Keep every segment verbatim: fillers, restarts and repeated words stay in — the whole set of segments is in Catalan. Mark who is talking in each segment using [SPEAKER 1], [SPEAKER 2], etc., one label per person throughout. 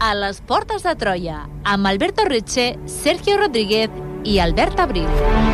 [SPEAKER 1] a les Portes de Troia, amb Alberto Retxe, Sergio Rodríguez i Albert Abril.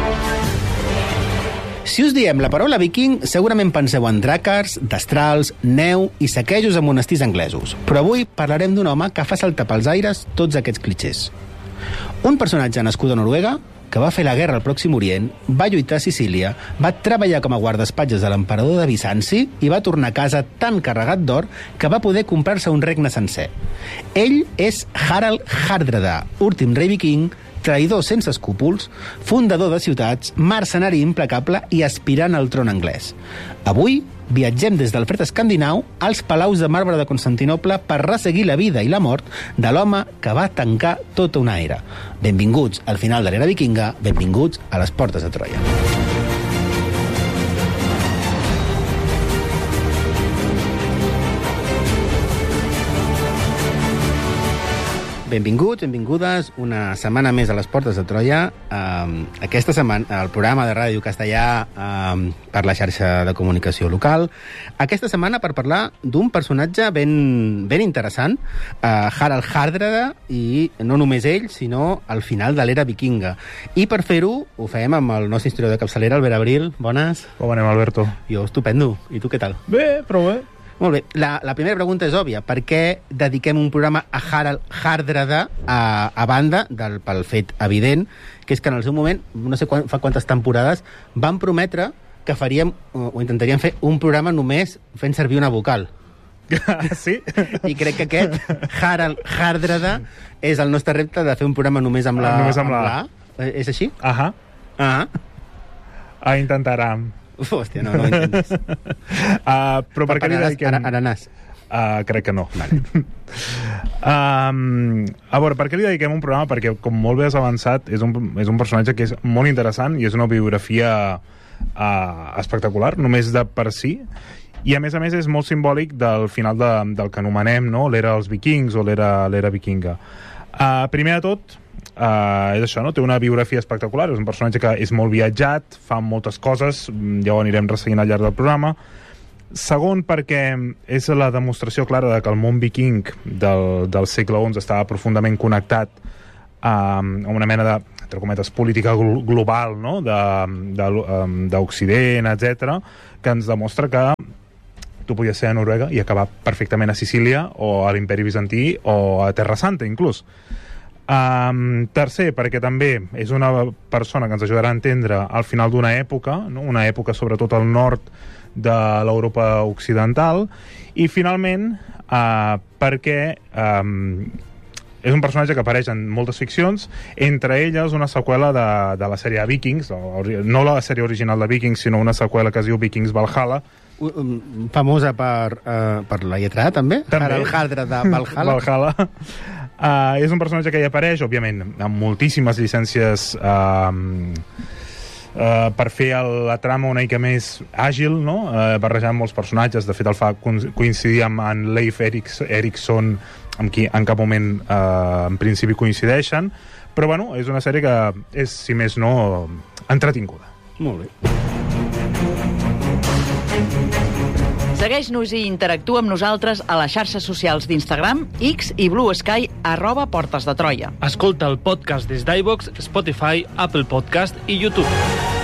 [SPEAKER 2] Si us diem la paraula viking, segurament penseu en dràcars, destrals, neu i saquejos a monestirs anglesos. Però avui parlarem d'un home que fa saltar pels aires tots aquests clitxers. Un personatge nascut a Noruega, que va fer la guerra al Pròxim Orient, va lluitar a Sicília, va treballar com a guardaespatlles de l'emperador de Bizanci i va tornar a casa tan carregat d'or que va poder comprar-se un regne sencer. Ell és Harald Hardrada, últim rei viking, traïdor sense escúpols, fundador de ciutats, mercenari implacable i aspirant al tron anglès. Avui viatgem des del fred escandinau als palaus de marbre de Constantinoble per resseguir la vida i la mort de l'home que va tancar tota una era. Benvinguts al final de l'era vikinga, benvinguts a les Portes de Troia. Benvinguts, benvingudes, una setmana més a les Portes de Troia. Um, aquesta setmana, el programa de ràdio castellà um, per la xarxa de comunicació local. Aquesta setmana per parlar d'un personatge ben, ben interessant, uh, Harald Hardrada, i no només ell, sinó al final de l'era vikinga. I per fer-ho, ho fem amb el nostre historiador de capçalera, Albert Abril. Bones.
[SPEAKER 3] Com anem, Alberto?
[SPEAKER 2] Jo, estupendo. I tu què tal?
[SPEAKER 3] Bé, prou bé.
[SPEAKER 2] Molt bé, la, la primera pregunta és òbvia. Per què dediquem un programa a Harald Hardrada a, a banda del, pel fet evident, que és que en el seu moment, no sé quan, fa quantes temporades, van prometre que faríem, o, o intentaríem fer un programa només fent servir una vocal.
[SPEAKER 3] Sí?
[SPEAKER 2] I crec que aquest, Harald Hardrada, és el nostre repte de fer un programa només amb la,
[SPEAKER 3] només amb
[SPEAKER 2] amb
[SPEAKER 3] la...
[SPEAKER 2] la... És així?
[SPEAKER 3] Ahà.
[SPEAKER 2] Ahà.
[SPEAKER 3] Ah, intentarem.
[SPEAKER 2] Uf, hòstia, no, no ho intentis.
[SPEAKER 3] Uh, però per què li dediquem...
[SPEAKER 2] Ara, aranàs.
[SPEAKER 3] Uh, crec que no.
[SPEAKER 2] Vale.
[SPEAKER 3] um, a veure, per què li dediquem un programa? Perquè, com molt bé has avançat, és un, és un personatge que és molt interessant i és una biografia uh, espectacular, només de per si. I, a més a més, és molt simbòlic del final de, del que anomenem, no?, l'era dels vikings o l'era vikinga. Uh, primer de tot, Uh, és això, no? Té una biografia espectacular, és un personatge que és molt viatjat, fa moltes coses, ja ho anirem resseguint al llarg del programa. Segon, perquè és la demostració clara de que el món viking del, del segle onze estava profundament connectat uh, a una mena de, entre cometes, política global, no?, d'Occident, etcètera, que ens demostra que tu podies ser a Noruega i acabar perfectament a Sicília o a l'Imperi Bizantí o a Terra Santa, inclús. Um, tercer, perquè també és una persona que ens ajudarà a entendre al final d'una època, no? Una època sobretot al nord de l'Europa occidental, i finalment uh, perquè um, és un personatge que apareix en moltes ficcions, entre elles una seqüela de, de la sèrie Vikings, no la sèrie original de Vikings, sinó una seqüela que es diu Vikings Valhalla,
[SPEAKER 2] famosa per, uh, per la lletra A, també?
[SPEAKER 3] també.
[SPEAKER 2] Harald Hardrada de Valhalla.
[SPEAKER 3] Valhalla. Uh, és un personatge que hi apareix, òbviament, amb moltíssimes llicències uh, uh, per fer el, la trama una mica més àgil, no? Uh, barrejant molts personatges. De fet, el fa coincidir amb en Leif Erikson, amb qui en cap moment uh, en principi coincideixen, però bueno, és una sèrie que és, si més no, entretinguda.
[SPEAKER 2] Molt bé.
[SPEAKER 4] Segueix-nos i interactua amb nosaltres a les xarxes socials d'Instagram, X i Blue Sky, arroba Portes de Troia.
[SPEAKER 5] Escolta el podcast des d'iVoox, Spotify, Apple Podcast i YouTube.